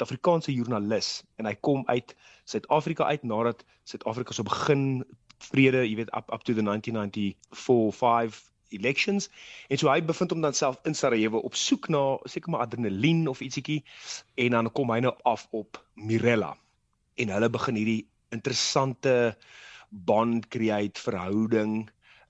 Suid-Afrikaanse joernalis en hy kom uit Suid-Afrika uit nadat Suid-Afrika so begin vrede, jy weet, up to the 1994-5 elections, en so hy bevind hom dan self in Sarajevo op soek na seker maar adrenalien of ietsiekie, en dan kom hy nou af op Mirella, en hulle begin hierdie interessante bond create, verhouding,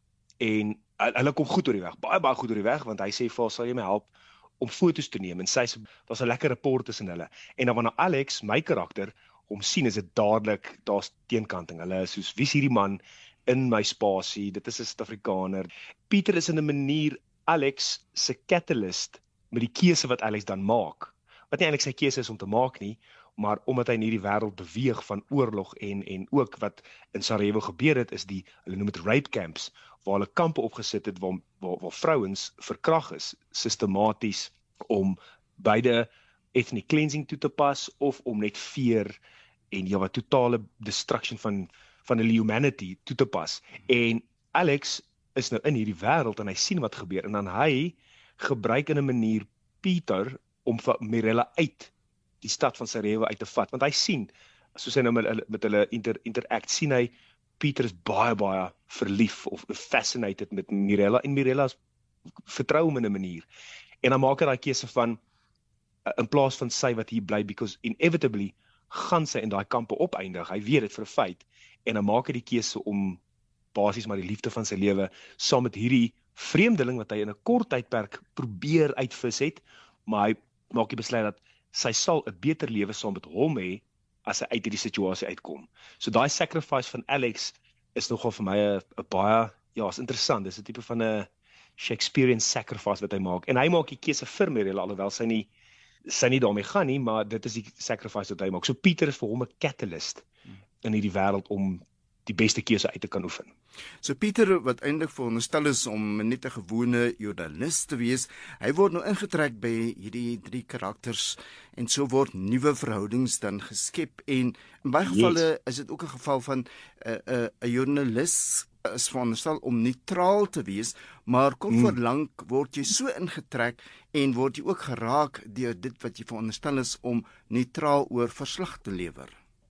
en hulle kom goed oor die weg, baie goed oor die weg, want hy sê vir haar, sal jy my help om foto's te neem, en daar's 'n lekker rapport tussen hulle, en dan wanneer Alex, my karakter, hom sien, is dit dadelik, daar's teenkanting, hulle is soos, wie is hierdie man in my spasie, dit is 'n Suid-Afrikaner. Pieter is in 'n manier Alex se catalyst met die keuse wat Alex dan maak, wat nie eintlik sy keuse is om te maak nie, maar omdat hy in hierdie wêreld beweeg van oorlog en ook wat in Sarajevo gebeur het, is hulle noem dit rape camps, waar hulle kampe opgesit het, waar vrouens verkrag is, sistematies, om beide ethnic cleansing toe te pas, of om net veer, en ja, wat totale destruction van hulle humanity toe te pas. En Alex is nou in hierdie wêreld, en hy sien wat gebeur, en dan hy gebruik in 'n manier Pieter, om vir Mirella uit die stad van Sarajevo uit te vat, want hy sien, soos hy nou met hulle interact, sien hy, Pieter is baie verlief, of fascinated met Mirella, en Mirella vertrou hom in 'n manier, en dan maak hy daai keuse van, in plaas van sy wat hier bly, because inevitably, gaan sy in daai kampe opeindig, hy weet dit vir 'n feit, en dan maak hy die keuse om, basies maar die liefde van sy lewe, saam met hierdie vreemdeling, wat hy in 'n kort tydperk probeer uitvis het, maar hy maak die besluit dat, sy sal 'n beter lewe saam met hom hê, as hy uit hierdie situasie uitkom. So daai sacrifice van Alex, is nogal vir my 'n baie, ja, is interessant, dis 'n tipe van 'n Shakespearean sacrifice wat hy maak, en hy maak die keuse vir Mirella, alhoewel sy nie daarmee gaan nie, maar dit is die sacrifice wat hy maak. So Pieter is vir hom 'n catalyst in hierdie wêreld om die beste keuse uit te kan oefen. So Pieter, wat eintlik veronderstel is om net 'n gewone joernalis te wees, hy word nou ingetrek by hierdie 3 karakters, en so word nuwe verhoudings dan geskep, en in baie gevalle is dit ook 'n geval van 'n joernalis is veronderstel om neutraal te wees, maar kom verlang word jy so ingetrek, en word jy ook geraak deur dit wat jy veronderstel is om neutraal oor verslag te lewer.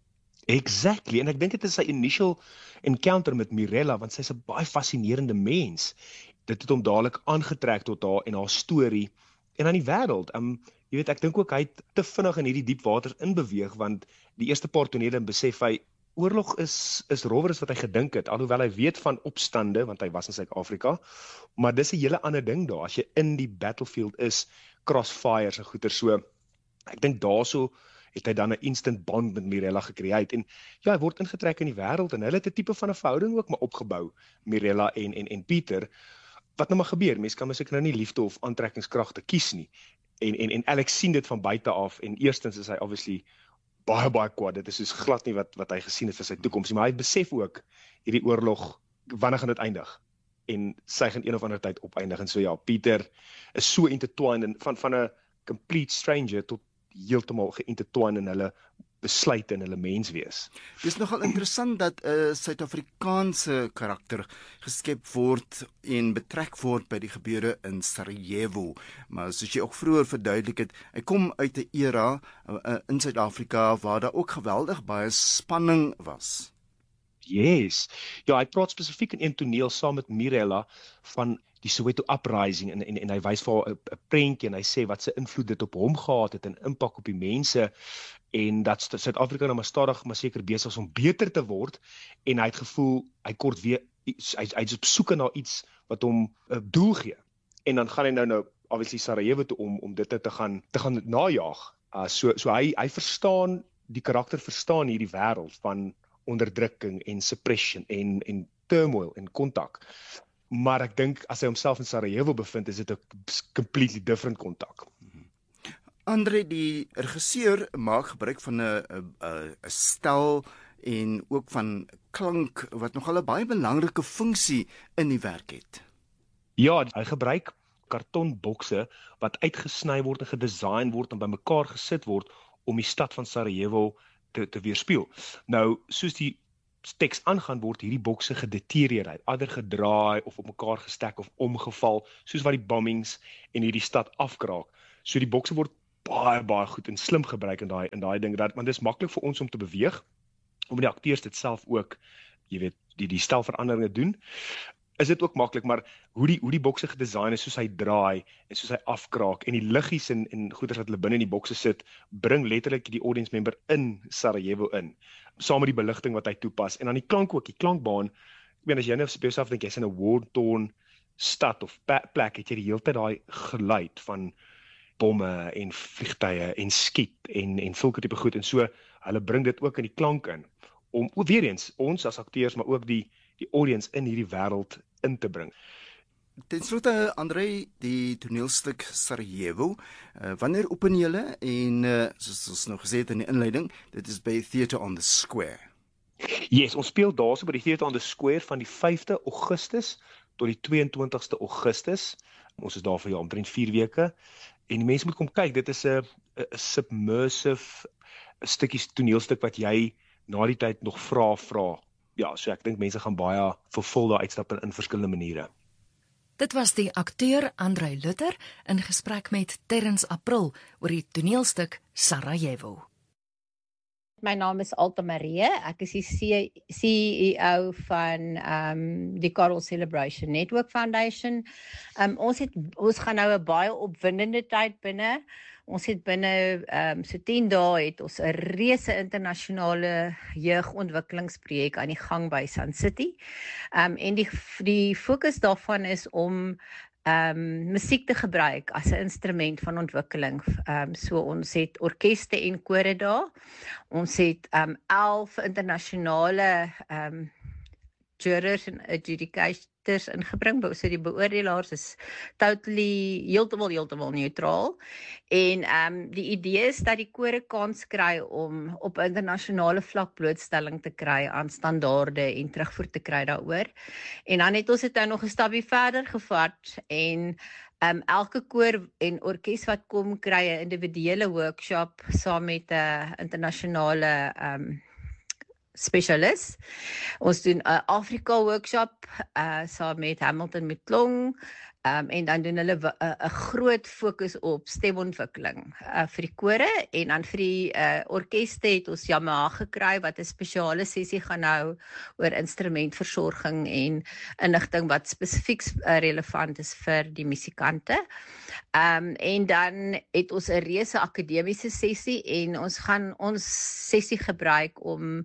Exactly, en ek dink dit is sy initial encounter met Mirella, want sy is 'n baie fascinerende mens. Dit het hom dadelik aangetrek tot haar en haar storie, en aan die wêreld. Jy weet, ek dink ook hy het te vinnig in hierdie diep waters inbeweeg, want die eerste paar tonele besef hy, oorlog is rowwer as wat hy gedink het, alhoewel hy weet van opstande, want hy was in Suid-Afrika, maar dis 'n hele ander ding daar, as jy in die battlefield is, crossfires en goeie, so, ek dink daarso het hy dan 'n instant bond met Mirella gecreate, en ja, hy word ingetrek in die wêreld, en hulle het 'n tipe van 'n verhouding ook maar opgebou, Mirella en Pieter, wat nou maar gebeur, mense kan seker nou nie liefde of aantrekkingskragte kies nie, en Alex sien dit van buite af, en eerstens is hy obviously baie kwaad, dit is soos glad nie wat hy gesien het vir sy toekoms, maar hy besef ook, hierdie oorlog, wanneer gaan dit eindig, en sy gaan een of ander tyd opeindig, en so ja, Pieter is so intertwined, en van 'n complete stranger tot heeltemal geïntertwined in hulle besluite en hulle menswees. Dis nogal interessant dat 'n Suid-Afrikaanse karakter geskep word en betrek word by die gebeure in Sarajevo, maar soos jy ook vroeër verduidelik het, hy kom uit 'n era in Suid-Afrika waar daar ook geweldig baie spanning was. Yes, ja, hy praat spesifiek in een toneel saam met Mirella van die Soweto uprising, en hy wys vir haar 'n prentjie, en hy sê wat se invloed dit op hom gehad het, en impak op die mense, en dat Suid-Afrika nou maar stadig maar seker besig is om beter te word, en hy het gevoel, hy kort weer, hy is op soeke na iets wat hom 'n doel gee, en dan gaan hy nou obviously Sarajevo toe om dit te gaan najaag, so hy verstaan, die karakter verstaan hierdie wêreld van onderdrukking en suppression en turmoil en kontak. Maar ek dink as hy homself in Sarajevo bevind, is dit 'n completely different kontak. Andre, die regisseur maak gebruik van 'n stel en ook van klank wat nogal 'n baie belangrike funksie in die werk het. Ja, hy gebruik kartonbokse wat uitgesny word en gedesign word en bymekaar gesit word om die stad van Sarajevo te weerspieël. Nou, soos die teks aangaan, word hierdie bokse gedeterioreer, ander gedraai of op mekaar gestek of omgeval, soos wat die bombings in hierdie stad afkraak. So die bokse word baie goed en slim gebruik in daai ding, want dit is maklik vir ons om te beweeg, om die akteurs dit self ook, jy weet, die stelveranderinge doen. Is dit ook maklik, maar hoe die bokse gedesign is, soos hy draai en soos hy afkraak en die liggies en goeders wat hulle binne in die bokse sit, bring letterlik die audience member in Sarajevo in, saam met die beligting wat hy toepas en dan die klank ook, die klankbaan. Ek meen as jy nou vir jouself dink jy's in 'n war-torn stad of plek, het jy die hele tyd daai geluid van bomme en vliegtye en skiet en sulke tipe goed en so, hulle bring dit ook in die klank in, om weer eens ons as akteurs, maar ook die audience in hierdie wêreld in te bring. Ten slotte, André, die toneelstuk Sarajevo, wanneer open julle en soos ons nou gesê het in die inleiding, dit is by Theatre on the Square. Yes, ons speel daarso by die Theatre on the Square van die 5de Augustus tot die 22ste Augustus. Ons is daar vir omtrent 4 weke en die mense moet kom kyk. Dit is 'n submersive stukkie toneelstuk wat jy na die tyd nog vra. Ja, so ek dink mense gaan baie vervulde uitstap in verskillende maniere. Dit was die akteur André Luther in gesprek met Terrence April oor die toneelstuk Sarajevo. My naam is Alta Marie. Ek is die CEO van die Coral Celebration Network Foundation. Ons gaan nou 'n baie opwindende tyd binne. Ons het binne so 10 dae het ons 'n reuse internasionale jeugontwikkelingsprojek aan die gang by Sun City. En die fokus daarvan is om musiek te gebruik as 'n instrument van ontwikkeling. So ons het orkeste en kore daar. Ons het 11 internasionale jurors en adjudicators ingebring. So die beoordelaars is heeltemal neutraal. En die idee is dat die kore kans kry om op internasionale vlak blootstelling te kry aan standaarde en terugvoer te kry daaroor. En dan het ons dit nou nog 'n stapie verder gevat en elke koor en orkes wat kom kry 'n individuele workshop saam met 'n internasionale specialist. Ons doen 'n Afrika workshop saam met Hamilton Mklong en dan doen hulle 'n groot fokus op stemontwikkeling vir die kore en dan vir die orkeste het ons Yamaha gekry wat 'n spesiale sessie gaan hou oor instrumentversorging en inligting wat spesifiek relevant is vir die musikante. En dan het ons 'n reuse akademiese sessie en ons gaan ons sessie gebruik om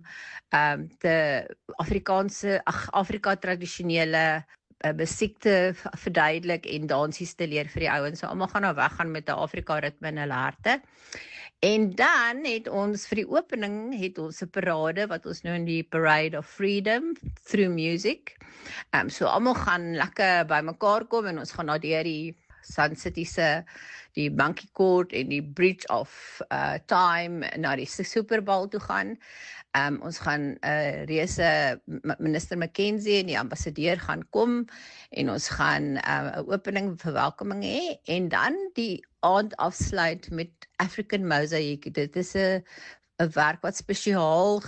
Afrika tradisionele musiek te verduidelik en dansies te leer vir die ouens. So almal gaan nou weggaan met 'n Afrika ritme in hulle harte. En dan het ons vir die opening het ons 'n parade wat ons noem die Parade of Freedom through Music. So almal gaan lekker bymekaar kom en ons gaan na die Sun City se die Monkey Court en die Bridge of Time na die Super Bowl toe gaan. Ons gaan reuse minister Mackenzie en die ambassadeur gaan kom en ons gaan 'n opening verwelkoming hê en dan die aand afsluit met African Mosaic. Dit is 'n werk wat spesiaal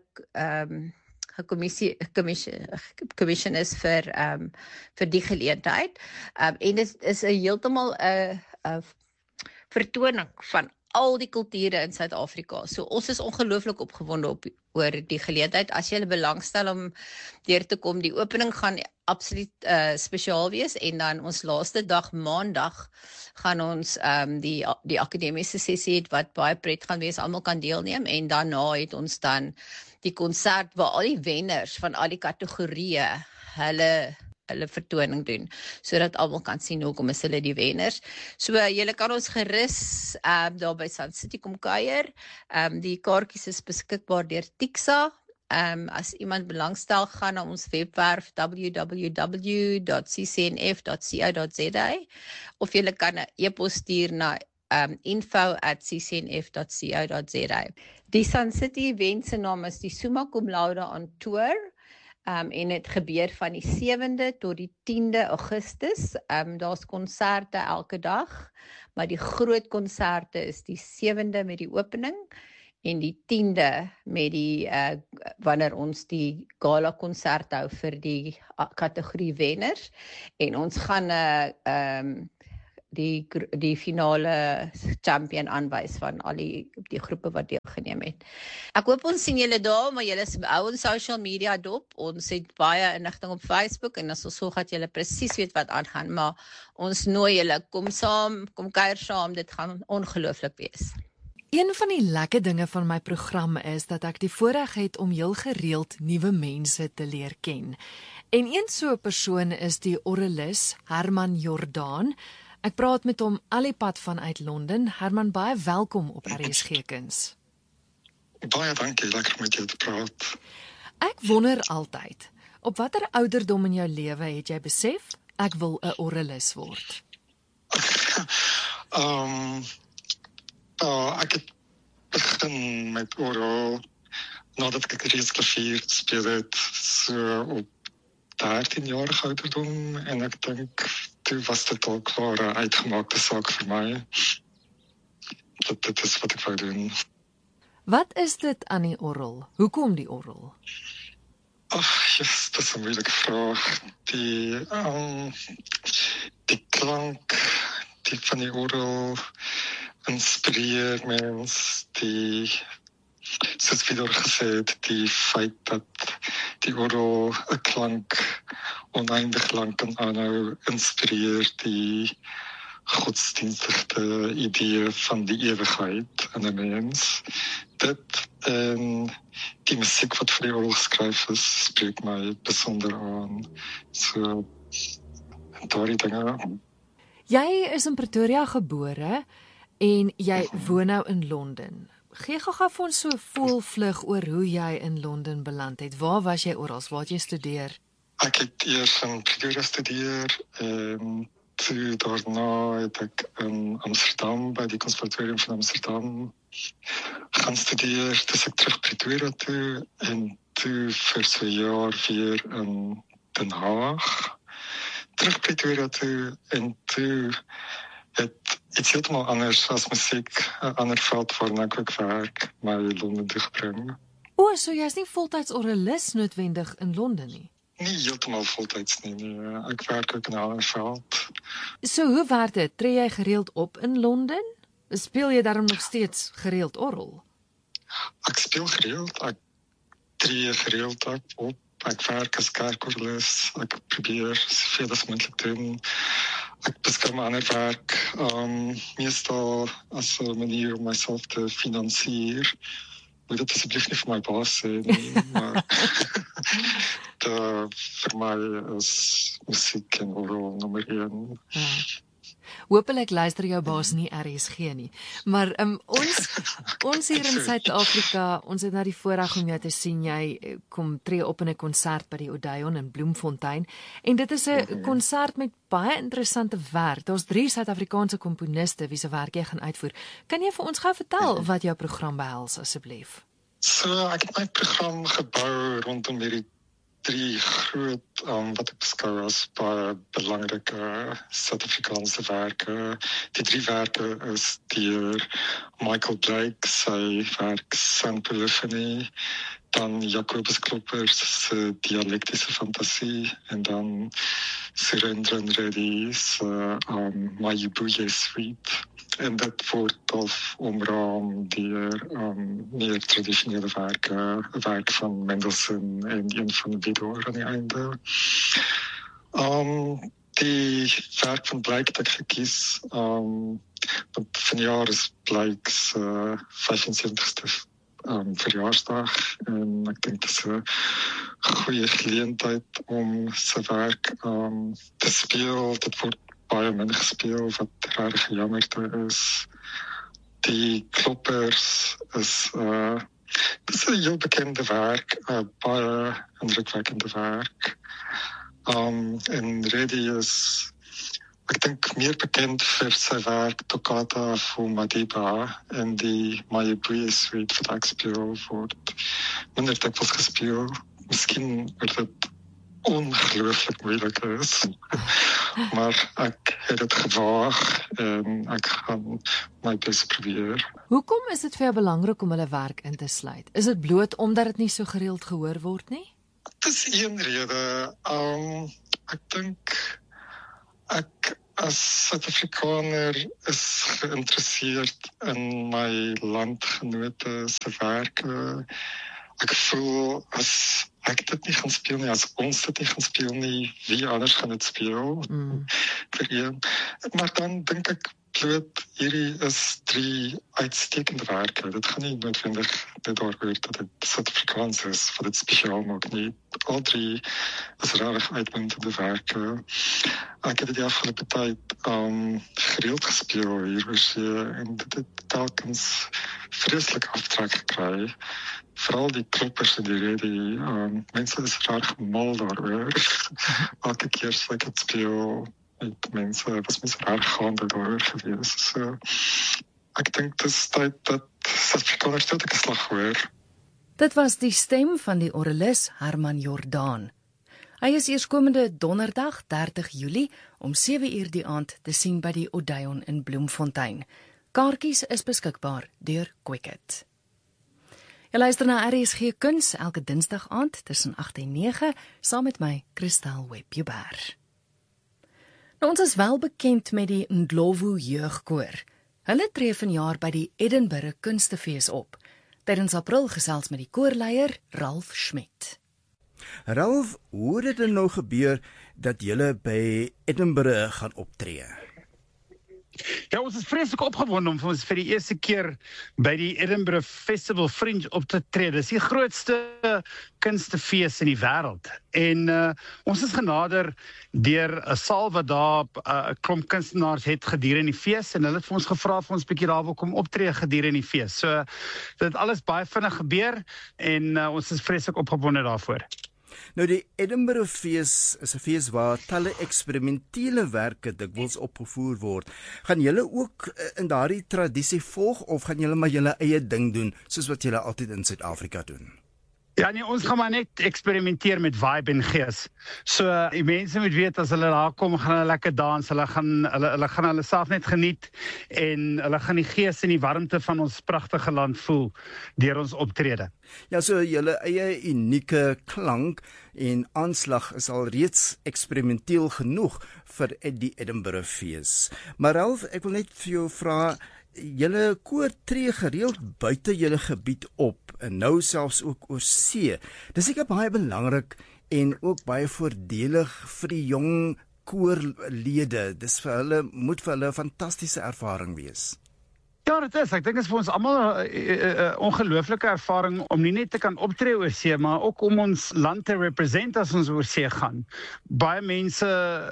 commission is vir die geleentheid. En dit is 'n heeltemal 'n vertoning van al die kulture in Suid-Afrika. So ons is ongelooflik opgewonde oor die geleentheid. As jy belangstel om deur te kom, die opening gaan absoluut spesiaal wees en dan ons laaste dag maandag gaan ons die akademiese sessie wat baie pret gaan wees, almal kan deelneem en daarna het ons dan die konsert waar al die wenners van al die kategorieë hulle vertoning doen, sodat almal kan sien hoekom is hulle die wenners. So julle kan ons gerus daar by Sun City kom kuier. Die kaartjies is beskikbaar deur Tixa. As iemand belangstel, gaan na ons webwerf www.ccnf.co.za of julle kan 'n e-pos stuur na info@ccnf.co.za. Die Sun City event se naam is die Summa Cum Laude on Tour. En dit gebeur van die 7de tot die 10de Augustus. Daar's konserte elke dag, maar die groot konserte is die 7de met die opening en die 10de met die wanneer ons die gala konsert hou vir die kategorie wenners en ons gaan die finale champion aanwys van al die groepe wat deelgeneem het. Ek hoop ons sien julle daar, maar julle hou ons social media dop. Ons het baie inligting op Facebook en ons sorg dat julle presies weet wat aangaan, maar ons nooi julle, kom saam, kom kuier saam, dit gaan ongelooflik wees. Een van die lekker dinge van my program is dat ek die voorreg het om heel gereeld nuwe mense te leer ken. En een so 'n persoon is die orrelis Herman Jordaan. Ek praat met hom al die pad vanuit Londen. Herman, baie welkom op RSG Kuns. Baie dankie, lekker met jou te praat. Ek wonder altyd, op watter ouderdom in jou lewe het jy besef, ek wil 'n orrelis word? Ek het begin met orrel nadat ek reeds klavier gespeel het, so op 13-jarige ouderdom, en ek dink toe was dit al klaar 'n uitgemaakte saak vir my. Dit is wat ek wou doen. Wat is dit aan die orrel? Hoekom die orrel? Yes, dat is 'n moeilike vraag. Die klank van die orrel inspireer mens, soos wie daar gesê het, die feit dat die orrel 'n klank oneindig lang kan aanhou, inspireer die godsdienstige idee van die ewigheid in 'n mens. Dit en die musiek wat vir die orrel geskryf is, spreek my besonder aan. So, daardie dinge. Jy is in Pretoria gebore en jy woon nou in Londen. Gee gou vir ons so 'n voelvlug oor hoe jy in Londen beland het. Waar was jy oral? Waar het jy studeer? Ek het eers in Pretoria studeer en toe daarna het ek in Amsterdam by die Conservatorium van Amsterdam gaan studeer. Toe ek terug Pretoria toe en toe vir so 'n jaar weer in Den Haag. Terug Pretoria toe en toe het iets heeltemal anders as musiek, 'n ander veld waarna ek ook werk, my Londen toe gebring. So jy's nie voltyds orrelis noodwendig in Londen nie? Nie heeltemal voltyds nie, nee. Ek werk ook in 'n ander veld. So hoe werk dit? Tree jy gereeld op in Londen? Speel jy daarom nog steeds gereeld orrel? Ek speel gereeld, ek tree gereeld op. Ek werk as kerkorrelis, ek probeer soveel as moontlik doen. Ek beskou my ander werk meestal as 'n manier om myself te finansier. Moet dit asseblief nie vir my baas sê nie, maar vir my is musiek en orrel nommer 1. Hoopelik luister jou baas nie RSG nie. Maar ons hier in Suid-Afrika, ons het nou die voorreg om jou te sien. Jy kom tree op in 'n konsert by die Odeon in Bloemfontein. En dit is 'n konsert met baie interessante werk. Daar's 3 Suid-Afrikaanse komponiste wie se werk jy gaan uitvoer. Kan jy vir ons gou vertel wat jou program behels asseblief? So, ek het my program gebou rondom hierdie 3 groot, wat ek beskou as baie belangrike Suid-Afrikaanse werke. Die 3 werke is deur Michael Blake, sy werk St. Polyphony, dan Jacobus Klopper se dialektiese fantasie, en dan Surendran Reddy se Mayibuye Suite. En dit word omraam deur meer tradisionele werke, 'n werk van Mendelssohn en een van Widor aan die einde. Die werk van Blake het ek gekies, want vanjaar is Blake's 75ste verjaarsdag, en ek dink dit is 'n goeie geleentheid om sy werk te speel. Dit word baie min gespeel, wat regtig jammer is. Die Kloppers is dis 'n heel bekende werk, baie indrukwekkende werk. En Reddy is, ek dink, meer bekend vir sy werk Toccata voor Madiba, en die Mayibuye Suite wat ek speel word minder dikwels gespeel. Miskien word dit ongelooflik moeilik is, maar ek het dit gewaag en ek gaan my bes probeer. Hoekom is dit vir jou belangrik om hulle werk in te sluit? Is dit bloot omdat dit nie so gereeld gehoor word nie? Dit is een rede. Ek dink ek As Suid-Afrikaner is geïnteresseerd in my landgenote se werke. Ek voel as ek dit nie gaan speel nie, as ons dit nie gaan speel nie, wie anders gaan dit speel? Vir een. Maar dan dink ek bloot hierdie is 3 uitstekende werke. Dit gaan nie noodwendig net daaroor dat dit Suid-Afrikaans is, wat dit spesiaal maak nie. Al 3 is regtig uitmuntende werke. Ek het dit die afgelope tyd gereeld gespeel hier oor see en dit het telkens vreeslik aftrek gekry. Veral die kloppers en die rede, mense is regtig mal daaroor. Elke keer as ek het speel, was mense regtig gaande daaroor gewees. So, ek dink dit is tyd dat Suid-Afrikaners dit 'n slag hoor. Dit was die stem van die orrelis Herman Jordaan. Hy is eerskomende donderdag 30 Julie om 7:00 die aand te sien by die Odeon in Bloemfontein. Kaartjies is beskikbaar deur Quicket. Jy luister na RSG Kuns elke dinsdag aand tussen 8 en 9 saam met my Christel Webber. Nou, ons is wel bekend met die Ndlovu Jeugkoor. Hulle tree vanjaar by die Edinburgh Kunstefees op. Tydens April gesels met die koorleier Ralf Schmidt. Ralf, hoe het dit nou gebeur dat julle by Edinburgh gaan optree? Ja, ons is vreeslik opgewonde om vir die eerste keer by die Edinburgh Festival Fringe op te tree. Dit is die grootste kunstefees in die wêreld. En ons is genader deur 'n saal wat daar 'n klomp kunstenaars het gedurende die fees en hulle het vir ons gevra of ons bietjie daar wil kom optree gedurende die fees. So dit het alles baie vinnig gebeur en ons is vreeslik opgewonde daarvoor. Nou, die Edinburgh Fees is 'n fees waar talle eksperimentele werke dikwels opgevoer word. Gaan julle ook in daardie tradisie volg of gaan julle maar julle eie ding doen, soos wat julle altyd in Suid-Afrika doen? Ja nee, ons gaan maar net eksperimenteer met vibe en gees. So die mense moet weet as hulle daar kom, gaan hulle lekker dans, hulle gaan hulle self net geniet en hulle gaan die gees en die warmte van ons pragtige land voel deur ons optrede. Ja, so julle eie unieke klank en aanslag is al reeds eksperimenteel genoeg vir die Edinburgh Fees. Maar Ralf, ek wil net vir jou vra, julle koor tree gereeld buite julle gebied op en nou selfs ook oor see. Dis seker baie belangrik en ook baie voordelig vir die jong koorlede. Dis moet vir hulle 'n fantastiese ervaring wees. Ja, dit is. Ek dink dit is vir ons almal 'n ongelooflike ervaring om nie net te kan optree oor see, maar ook om ons land te represent as ons oor see gaan. Baie mense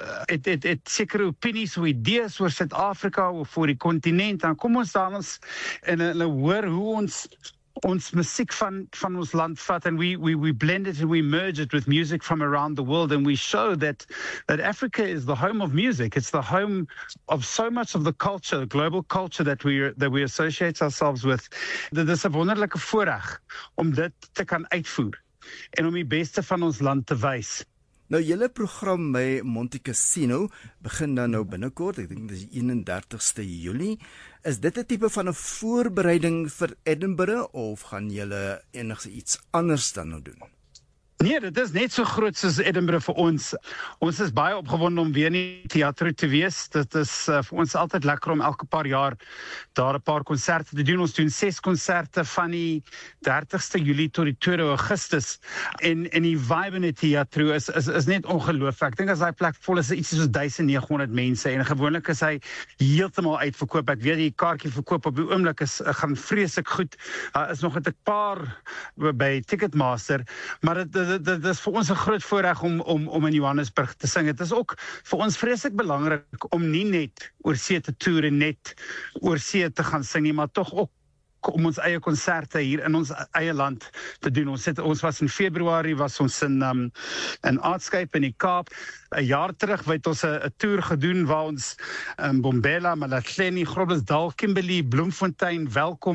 het sekere opinies of idees oor Suid-Afrika of voor die kontinent. Dan kom ons daar en hulle hoor hoe ons musiek van ons land vat and we blend it and we merge it with music from around the world and we show that Africa is the home of music. It's the home of so much of the culture, global culture that we associate ourselves with. Dit is 'n wonderlike voorreg om dit te kan uitvoer en om die beste van ons land te wys. Nou, julle program by Montecasino begin dan nou binnekort, ek dink dit is die 31ste Julie. Is dit 'n tipe van 'n voorbereiding vir Edinburgh of gaan julle enigiets anders dan nou doen? Nee, dit is net so groot soos Edinburgh vir ons. Ons is baie opgewonde om weer in die teater te wees. Dit is vir ons altyd lekker om elke paar jaar daar 'n paar konserte te doen. Ons doen 6 konserte van die 30ste Julie tot die 2de Augustus. En die vibe in die teater is net ongelooflik. Ek dink as daai plek vol is, iets soos 1900 mense en gewoonlik is hy heeltemal uitverkoop. Ek weet die kaartjie verkoop op die oomblik gaan vreeslik goed. Is nog 'n paar by Ticketmaster, maar dit is vir ons 'n groot voorreg om in Johannesburg te sing. Dit is ook vir ons vreeslik belangrik om nie net oor see te toer en net oor see te gaan sing nie, maar tog ook om ons eie konserte hier in ons eie land te doen. Ons was in Februarie in Aardscape in die Kaap. 'n jaar terug het ons 'n toer gedoen waar ons Bombela, Malahleni, Groblersdal, Kimberley, Bloemfontein, Welkom,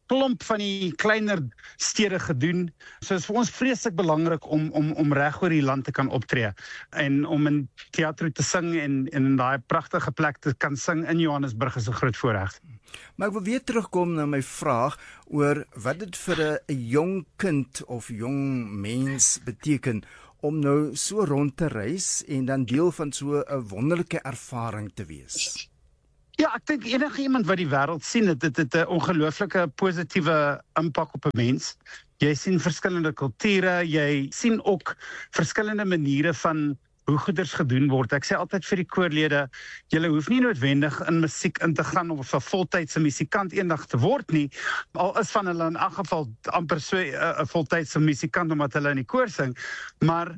klomp van die kleiner stede gedoen. So is vir ons vreeslik belangrik om reg oor die land te kan optree en om in Teatro te sing en in daai pragtige plek te kan sing in Johannesburg is 'n groot voorreg. Maar ek wil weer terugkom na my vraag oor wat dit vir 'n jong kind of jong mens beteken om nou so rond te reis en dan deel van so 'n wonderlike ervaring te wees. Ja, ek dink enige iemand wat die wêreld sien, dit het 'n ongelooflike positiewe impak op 'n mens. Jy sien verskillende kulture, jy sien ook verskillende maniere van hoe goeders gedoen word. Ek sê altyd vir die koorlede, julle hoef nie noodwendig in musiek in te gaan of 'n voltydse musikant eendag te word nie. Al is van hulle in elk geval amper so 'n voltydse musikant omdat hulle in die koor sing, maar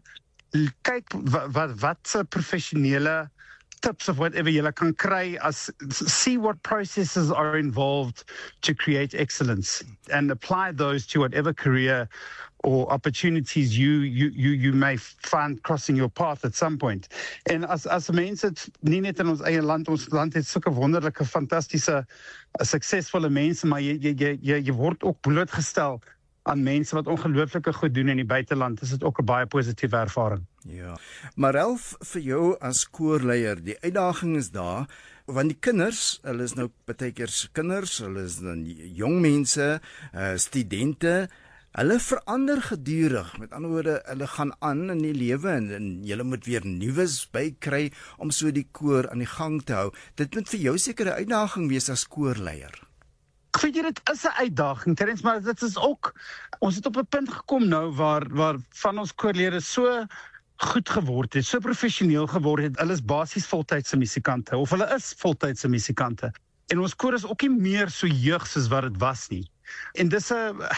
kyk wat se professionele tips of whatever jy kan kry as see what processes are involved to create excellence and apply those to whatever career or opportunities you may find crossing your path at some point. En as mense nie net in ons eie land, ons land het sulke wonderlike, fantastiese, suksesvolle mense, maar jy word ook blootgestel aan mense wat ongelooflike goed doen in die buiteland. Dis dit ook 'n baie positiewe ervaring. Ja. Maar Ralph, vir jou as koorleier, die uitdaging is daar, want die kinders, hulle is nou baie keer kinders, hulle is dan jong mense, studente, hulle verander gedurig. Met ander woorde, hulle gaan aan in die lewe en jy moet weer nuus bykry om so die koor aan die gang te hou. Dit moet vir jou seker 'n uitdaging wees as koorleier. Ek weet jy, dit is 'n uitdaging, Terrence, maar dit is ook, ons het op 'n punt gekom nou waar van ons koorlede so goed geword het, so professioneel geword het, hulle is basies voltydse musikante, of hulle is voltydse musikante. En ons koor is ook nie meer so jeug soos wat dit was nie. En dis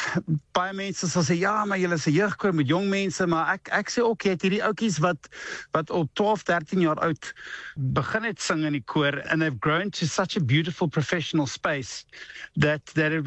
baie mense sal sê, ja, maar julle is 'n jeugkoor met jong mense, maar ek sê ook, jy het hierdie ouetjies wat op 12, 13 jaar oud begin het sing in die koor, and they've grown to such a beautiful professional space that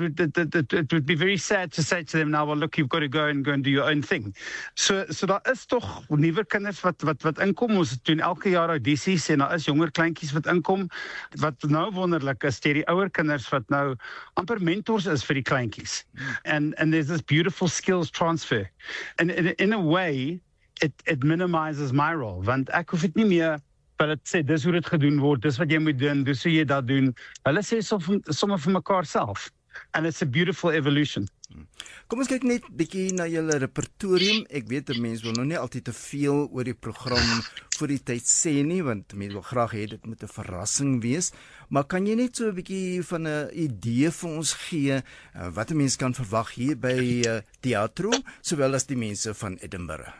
it would be very sad to say to them now, well, look, you've got to go and do your own thing. So daar is tog nuwe kinders wat inkom. Ons doen elke jaar audisies en daar is jonger kleintjies wat inkom. Wat nou wonderlik is, die ouer kinders wat nou amper mentors is vir die kleintjies. And there's this beautiful skills transfer. And in a way, it minimizes my role. Want ek hoef dit nie meer vir dit sê, dis hoe dit gedoen word, dis wat jy moet doen, dis hoe jy dat doen. Hulle sê somme vir mekaar self. And it's a beautiful evolution. Kom ons kyk net bietjie na julle repertorium. Ek weet 'n mens wil nou nie altyd te veel oor die program voor die tyd sê nie, want mense wil graag hê dit moet 'n verrassing wees. Maar kan jy net so 'n bietjie van 'n idee vir ons gee wat 'n mens kan verwag hier by Teatro, sowel as die mense van Edinburgh?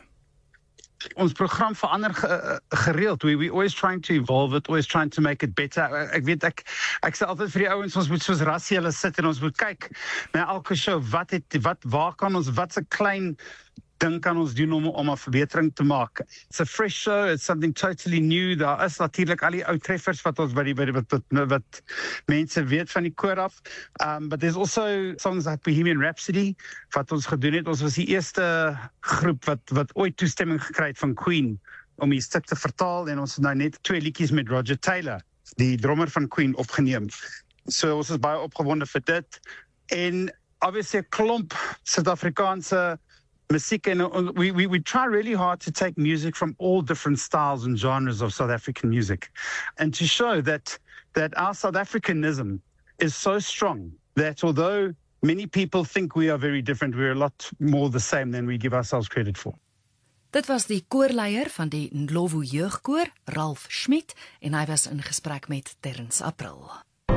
Ons program verander gereeld. We always trying to evolve it, always trying to make it better. Ek weet ek sê altyd vir die ouens, ons moet soos rassie hulle sit en ons moet kyk na elke show, waar kan ons, wat 'n klein ding kan ons doen om 'n verbetering te maak. It's a fresh show, it's something totally new. Daar is natuurlik al die ou treffers wat ons wat mense weet van die koor af. But there's also songs like Bohemian Rhapsody wat ons gedoen het. Ons was die eerste groep wat ooit toestemming gekry het van Queen om die stuk te vertaal, en ons het nou net 2 liedjies met Roger Taylor, die drummer van Queen, opgeneem. So ons is baie opgewonde vir dit. En obviously 'n klomp Suid-Afrikaanse music, and we try really hard to take music from all different styles and genres of South African music, and to show that our South Africanism is so strong that although many people think we are very different, we're a lot more the same than we give ourselves credit for. Dit was die koorleier van die Ndlovu Jeugkoor, Ralph Schmidt, en hy was in gesprek met Terrence April.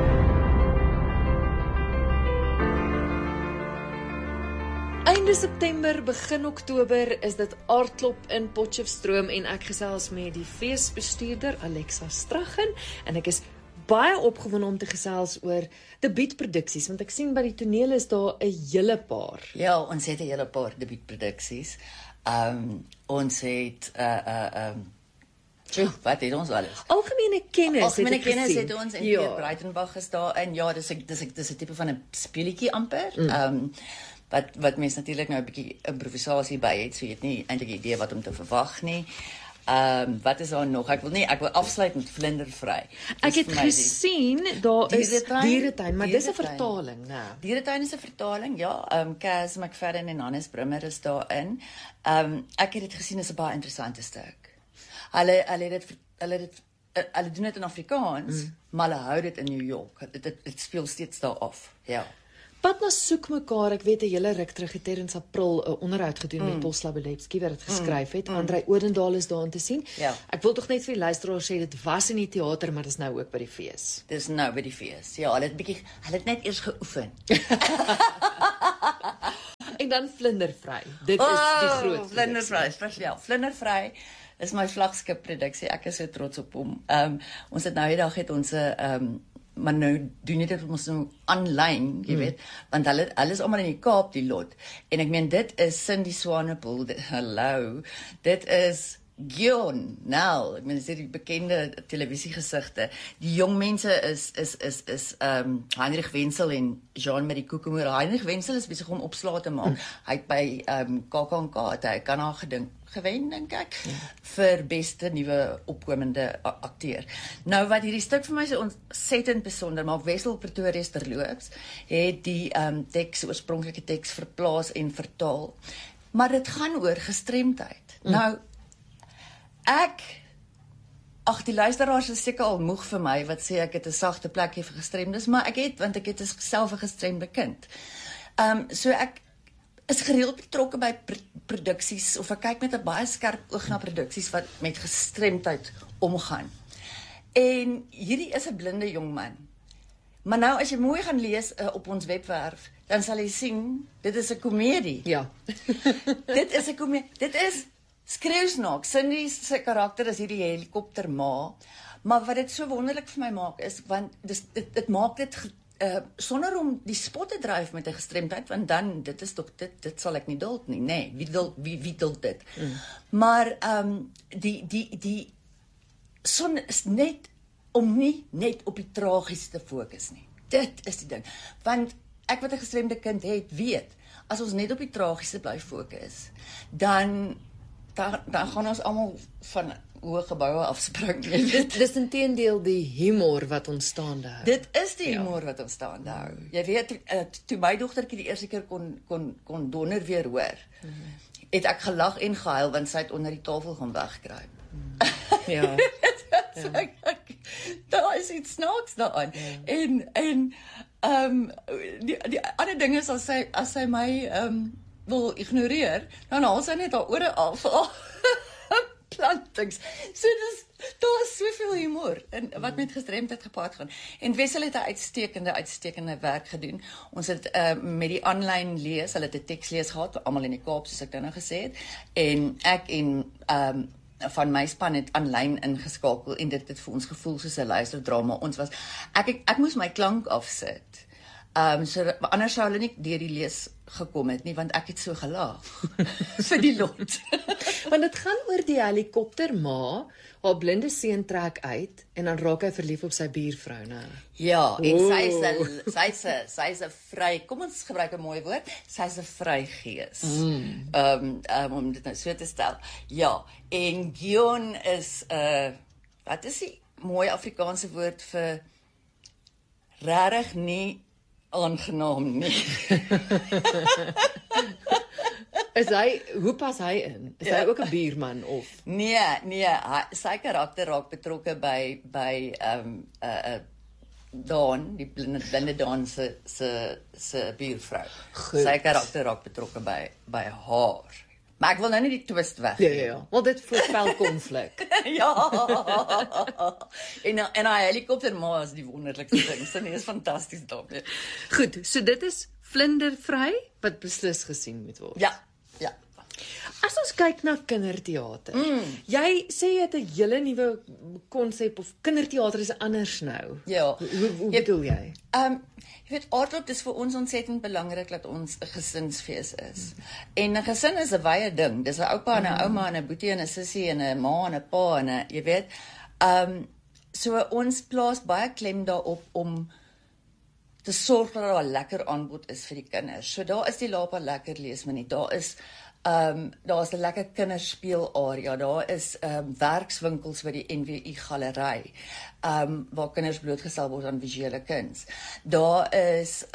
Einde September, begin Oktober is dit aardklop in Potchefstroom en ek gesels met die feesbestuurder Alexa Straggen en ek is baie opgewonde om te gesels oor debuutproduksies, want ek sien by die toneel is daar 'n hele paar. Ja, ons het 'n hele paar debuutproduksies. Ons het wat het ons alles? Algemene kennis het ons en Pierre Breitenbach is daarin. Ja, dis 'n tipe van 'n speletjie amper. Wat mense natuurlik nou 'n bietjie improvisasie by het, so jy het nie eintlik 'n idee wat om te verwag nie. Wat is daar nog? Ek wil afsluit met Vlindervry. Ek het gesien daar is Dieretuin, maar dis 'n Dieretuin. vertaling, né? Dieretuin is 'n vertaling, ja. Cas McFadden en Hannes Brummer is daarin. Ek het dit gesien as 'n baie interessante stuk. Hulle doen dit in Afrikaans, maar hulle hou dit in New York. Dit speel steeds daar af. Ja. Pad na soek mekaar, ek weet 'n hele ruk terug het Terrence April 'n onderhoud gedoen met Paul Slabelewski wat dit geskryf het. Andrei Odendaal is daarin te sien. Ja. Ek wil tog net vir die luisteraars sê dit was in die teater, maar dis nou ook by die fees. Dis nou by die fees. Ja, hulle het net eers geoefen. En dan Vlindervry. Dit is die groot Vlindervry, spesiaal. Vlindervry is my vlaggenskap produksie. Ek is so trots op hom. Ons het nou die dag het ons maar nou doen nie dit ons nou aanlyn, jy weet, want hulle is almal in die Kaap die lot. En ek meen dit is Cindy Swanepoel, hallo. Dit is Gion, nou, ek meen dis die bekende televisiegesigte. Die jong mense is Heinrich Wenzel en Jean-Marie Koekemoer. Heinrich Wenzel is besig om opslae te maak. Hy het by KAKNK, hy kan haar gewen, dink ek, vir beste nuwe opkomende akteur. Nou wat hierdie stuk vir my so ontsettend besonder maak, Wessel Pretorius terloops, het die oorspronklike teks verplaas en vertaal. Maar dit gaan oor gestremdheid. Nou die luisteraars is seker al moeg vir my wat sê ek het 'n sagte plekjie vir gestremdes, maar want ek het self 'n gestremde kind. So ek is gereeld betrokke by produksies of ek kyk met 'n baie skerp oog na produksies wat met gestremdheid omgaan. En hierdie is 'n blinde jong man. Maar nou as jy mooi gaan lees op ons webwerf, dan sal jy sien dit is 'n komedie. Ja. Dit is 'n komedie. Dit is skreeusnaak. Cindy se karakter is hierdie helikopterma, maar wat dit so wonderlik vir my maak is, want dit maak dit sonder om die spot te dryf met 'n gestremdheid, want dan, dit sal ek nie duld nie, nee, wie duld dit? Maar, die son is net, om nie net op die tragies te fokus nie. Dit is die ding. Want ek wat 'n gestremde kind het, weet, as ons net op die tragiese bly fokus, dan gaan ons almal van hoë geboue afspring. Dis inteendeel die humor wat ons staande hou. Dit is die humor wat ons staande hou. Jy weet, toe my dogtertjie die eerste keer kon donder weer hoor, het ek gelag en gehuil, want sy het onder die tafel gaan wegkruip. Ja. Daar is iets snaaks daaraan. En die ander ding is, as sy my wil ignoreer, dan haal sy net haar ore af. Plantings. So daar is soveel humor en wat met gestremdheid gepaard gaan. En Wessel het 'n uitstekende werk gedoen. Ons het met die aanlyn lees, hulle het 'n tekslees gehad, almal in die Kaap soos ek nou gesê het. En ek van my span het aanlyn ingeskakel en dit het vir ons gevoel soos 'n luisterdrama. Ek moes my klank afsit. So anders sou hulle nie deur die lees gekom het nie, want ek het so gelag vir die lot. Want dit gaan oor die helikopterma, haar blinde seun trek uit en dan raak hy verlief op sy buurvrou, né? Ja, en sy's 'n vry, kom ons gebruik 'n mooi woord, sy's 'n vrygees. Om dit nou so te stel. Ja, en Gion is wat is die mooi Afrikaanse woord vir regtig nie aangenaam nie. Hoe pas hy in? Is hy ook 'n buurman of? Nee, sy karakter raak betrokke by Dawn, die blinde Dawn se buurvrou. Sy karakter raak betrokke by haar. Maar ek wil nou nie die twist weggee. Ja. Wel dit voorspel konflik. Ja. En haar helikopterma is die wonderlikste ding. Sy is fantasties daarmee. Goed, so dit is Vlindervry wat beslis gesien moet word. Ja. As ons kyk na kinderteater, jy sê jy het 'n hele nuwe konsep of kinderteater is anders nou. Ja. Hoe bedoel jy? Jy weet, aardklop is vir ons ontsettend belangrik dat ons 'n gesinsfees is. En 'n gesin is 'n wye ding. Dis 'n oupa en 'n ouma en 'n boetie en 'n sussie en 'n ma en 'n pa en 'n, jy weet, so ons plaas baie klem daarop om te sorg dat daar 'n lekker aanbod is vir die kinders. So daar is die Lapa Lekker Leesminuut. Daar is Daar is 'n lekker kinderspeelarea, daar is werkswinkels by die NWI galery, waar kinders blootgestel word aan visuele kuns. Daar is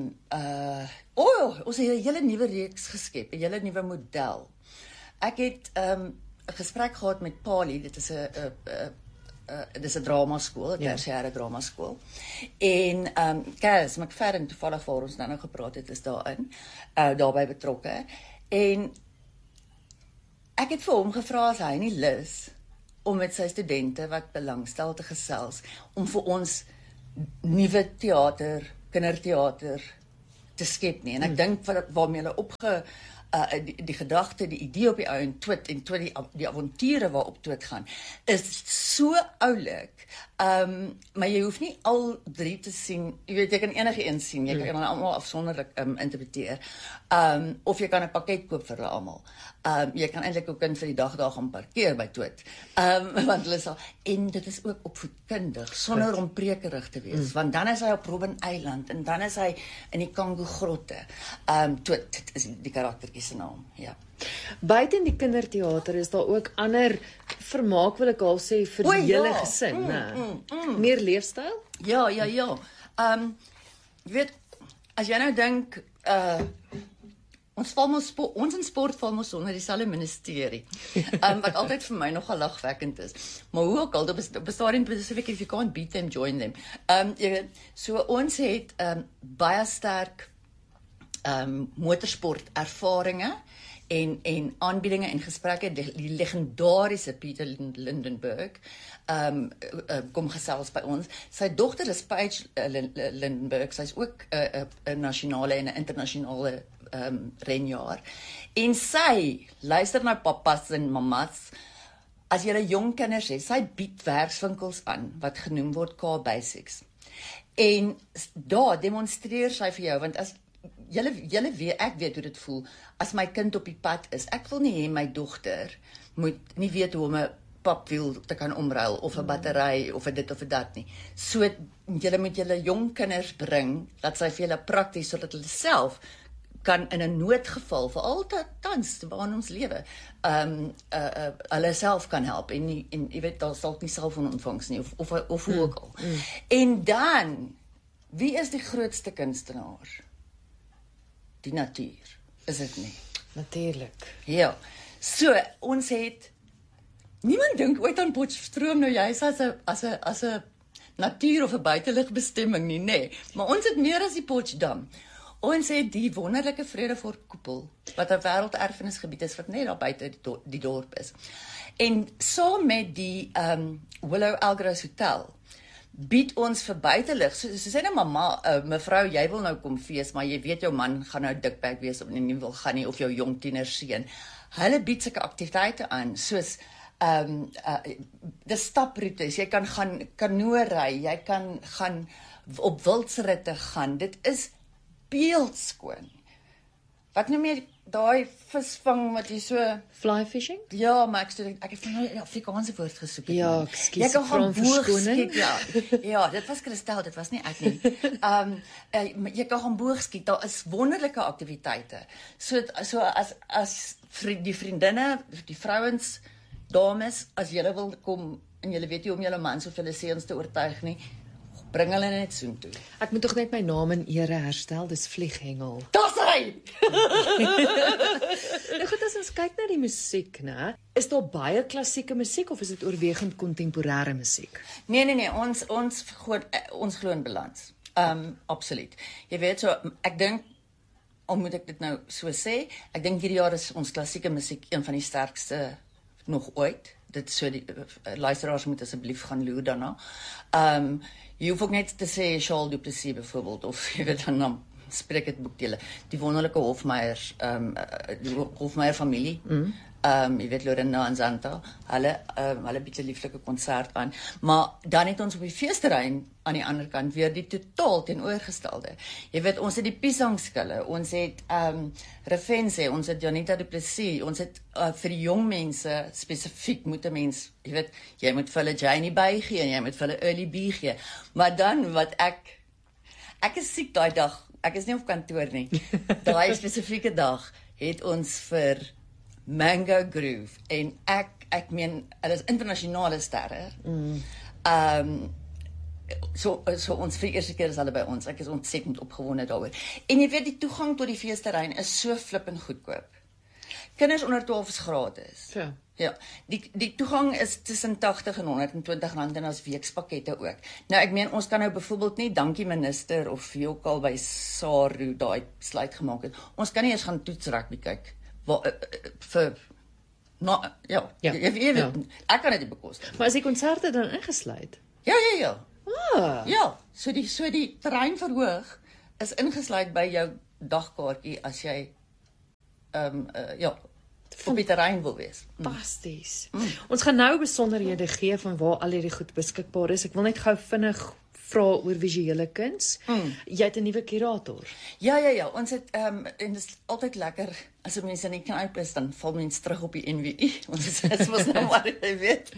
ons het 'n hele nuwe reeks geskep, 'n hele nuwe model. Ek het 'n gesprek gehad met Pali, dit is 'n dramaskool, 'n tersiêre dramaskool. En Cas McFadden, toevallig waar ons nou gepraat het, is daarin, daarbey betrokke. En ek het vir hom gevra as hy nie lus om met sy studente wat belangstel te gesels, om vir ons nuwe teater, kinderteater te skep nie. En ek dink waarmee hulle die gedagte, die idee op die ou en Twit die avonture waarop Twit gaan, is so oulik. Maar jy hoef nie al 3 te sien. Jy weet, jy kan enige een sien. Jy kan hulle almal afsonderlik interpreteer. Of jy kan 'n pakket koop vir hulle almal. Jy kan eintlik ook vir die dag daar gaan parkeer by Twit. Want hulle sal, en dit is ook opvoedkundig, sonder om prekerig te wees. Want dan is hy op Robben Eiland en dan is hy in die Kango grotte. Twit is die karaktertjie se naam, ja. Buiten die kinderteater is daar ook ander vermaak, wil ek al sê, vir die hele gesin, meer leefstyl? Ja. Jy weet, as jy nou dink, ons in sport val mos onder dieselfde ministerie, wat altyd vir my nogal lagwekkend is. Maar hoe ook al, op 'n stadium spesifiek, if you can't beat them, join them. Jy weet, so ons het baie sterk motorsport ervarings en aanbiedinge en gesprekke. Die legendariese Peter Lindenberg kom gesels by ons. Sy dogter is Paige Lindenberg. Sy's ook 'n nasionale en 'n internasionale renjaer. En sy luister na papas en mamas. As jy 'n jong kinders het, sy bied werkswinkels aan wat genoem word K-Basics. En daar demonstreer sy vir jou, want as julle weet, ek weet hoe dit voel as my kind op die pad is. Ek wil nie hê my dogter moet nie weet hoe om 'n papwiel te kan omruil of 'n battery of 'n dit of 'n dat nie. So julle moet julle jong kinders bring dat sy vir julle prakties sodat hulle self kan in 'n noodgeval vir altyd tans waarin ons lewe hulle self kan help en jy weet daar sal nie selfoonontvangers nie of hoe ook al. En dan wie is die grootste kunstenaar? Die natuur, is dit nie? Natuurlik. Ja. So ons het niemand dink ooit aan Potchefstroom nou juist as 'n natuur of 'n buiteligbestemming nie, nê. Maar ons het meer as die Potchdam. Ons het die wonderlike Vredefort koepel wat 'n wêrelderfenisgebied is wat net daar buite die dorp is. En saam met die Willow Algros Hotel bied ons vir buitelig. So sê nou mamma, mevrou, jy wil nou kom fees, maar jy weet jou man gaan nou dikbek wees of nie wil gaan nie, of jou jong tienerseun. Hulle bied sulke aktiwiteite aan, soos die staproetes, jy kan gaan kanoe ry, jy kan gaan op wildsritte gaan. Dit is beeldskoon. Wat noem jy daai visvang wat jy so fly fishing? Ja, maar ek het nou 'n Afrikaanse woord gesoek. Ja, ekskuus. Jy kan gaan boogskiet, ja, dit was Christel, dit was nie ek nie. Jy kan gaan boogskiet. Daar is wonderlike aktiwiteite. So as die vriendinne, die vrouens, dames, as julle wil kom en julle weet nie om julle mans of julle seuns te oortuig nie, bring hulle net soontoe. Ek moet tog net my naam in ere herstel, dis Vlieghengel. Dis hy. Nou goed, as ons kyk na die musiek, né? Is daar baie klassieke musiek of is dit oorwegend kontemporêre musiek? Nee, ons glo in balans. Absoluut. Jy weet so, ek dink, al moet ek dit nou so sê, ek dink hierdie jaar is ons klassieke musiek een van die sterkste nog ooit. Dit so die luisteraars moet asseblief gaan loer daarna. Jy hoef ook net te sê Charles Duplessis byvoorbeeld, of jy weet dan spreek het boekdele. Die wonderlike die Hofmeyer familie. Jy weet Lorena en Zanta, hulle bied 'n lieflike konsert aan. Maar dan het ons op die feesterrein aan die ander kant weer die totaal teenoorgestelde. Jy weet, ons het die Pisangskille, ons het Refense, ons het Janita Du Plessis, ons het vir die jong mense spesifiek moet 'n mens, jy weet, jy moet vir hulle Janie bygee en jy moet vir hulle Early B gee. Maar dan wat ek is siek daai dag. Ek is nie op kantoor nie. Daai spesifieke dag het ons vir Mango Groove en ek meen hulle is internasionale sterre. So ons vir die eerste keer is hulle by ons. Ek is ontsettend opgewonde daaroor. En jy weet die toegang tot die feesterrein is so flippend goedkoop. Kinders onder 12 is gratis. Ja, die toegang is tussen 80 en R120 en as weekspakkette ook. Nou ek meen ons kan nou byvoorbeeld nie dankie minister of wie ook al by SARU daai besluit gemaak het. Ons kan nie eens gaan toets rugby kyk vir jy weet, ek kan dit nie bekostig. Maar as die konserte dan ingesluit? Ja. Ja, so die terreinverhoog is ingesluit by jou dagkaartjie as jy op die terrein wil wees. Fantasties. Ons gaan nou besonderhede gee van waar al hierdie goed beskikbaar is. Ek wil net gou vinnig vra oor visuele kuns. Jy het 'n nuwe kurator. Ja, ons het en dit is altyd lekker as mense in die Knyp is, dan val mense terug op die NWI. Ons is mos nou maar jy weet.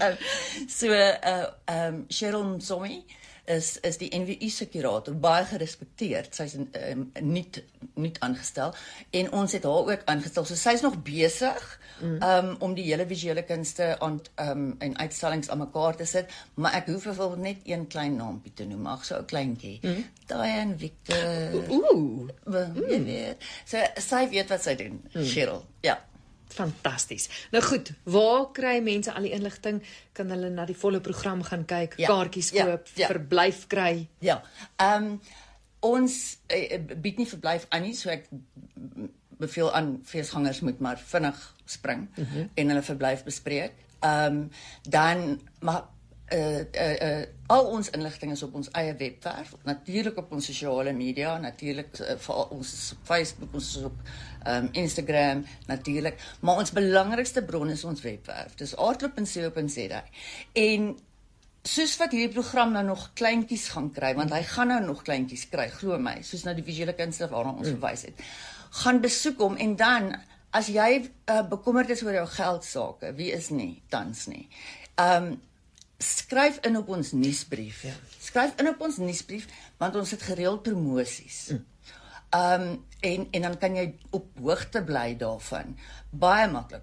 Cheryl Msomi is die NWI se kurator, baie gerespekteerd. Sy's nie aangestel en ons het haar ook aangestel. So sy's nog besig om die hele visuele kunste en uitstallings aan mekaar te sit, maar ek hoef byvoorbeeld net een klein naampie te noem, so 'n kleintjie. Diane Victor. Jy weet. So sy weet wat sy doen, Cheryl. Ja. Fantasties. Nou goed, waar kry mense al die inligting? Kan hulle na die volle program gaan kyk, kaartjies koop, verblyf kry? Ja. Ons bied nie verblyf aan nie, so ek beveel aan feesgangers moet maar vinnig spring en hulle verblyf bespreek. Dan maar al ons inligting is op ons eie webwerf, natuurlik op ons sosiale media, natuurlik vir ons Facebook, ons is op Instagram, natuurlik, maar ons belangrikste bron is ons webwerf. Dis aardklop.co.za. En soos wat hierdie program nou nog kleintjies gaan kry, want hy gaan nou nog kleintjies kry, glo my, soos nou die visuele kunste waarna ons verwys het. Gaan besoek hom en dan as jy bekommerd is oor jou geldsake, wie is nie tans nie. Skryf in op ons nuusbrief. Skryf in op ons nuusbrief want ons het gereeld promosies. En dan kan jy op hoogte bly daarvan. Baie maklik.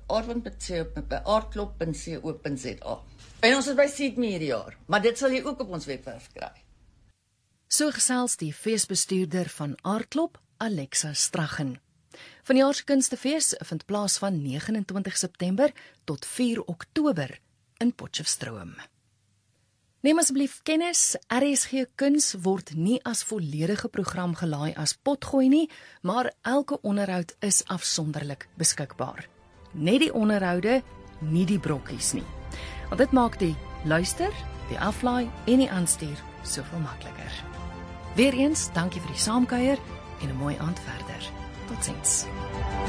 aardklop.co.za. En ons is by Sydney hierdie jaar, maar dit sal jy ook op ons webwerf kry. So gesels die feesbestuurder van Aardklop, Alexa Straggen. Vanjaar se Kunstefees vind plaas van 29 September tot 4 Oktober in Potchefstroom. Neem asseblief kennis, RSG Kuns word nie as volledige program gelaai as potgooi nie, maar elke onderhoud is afsonderlik beskikbaar. Net die onderhoude, nie die brokkies nie. Want dit maak die luister, die aflaai en die aanstuur soveel makliker. Weereens, dankie vir die saamkuier en 'n mooi aand verder. Totsiens.